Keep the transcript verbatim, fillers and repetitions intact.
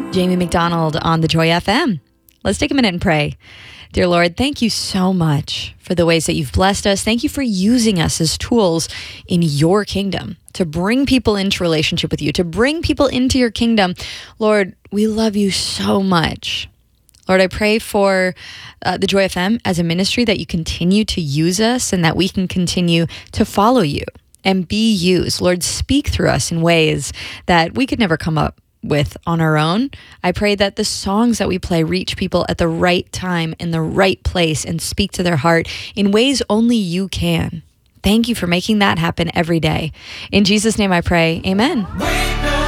Jamie McDonald on the Joy F M. Let's take a minute and pray. Dear Lord, thank you so much for the ways that you've blessed us. Thank you for using us as tools in your kingdom to bring people into relationship with you, to bring people into your kingdom. Lord, we love you so much. Lord, I pray for uh, the Joy F M as a ministry that you continue to use us and that we can continue to follow you and be used. Lord, speak through us in ways that we could never come up with on our own. I pray that the songs that we play reach people at the right time, in the right place, and speak to their heart in ways only you can. Thank you for making that happen every day. In Jesus' name I pray, amen.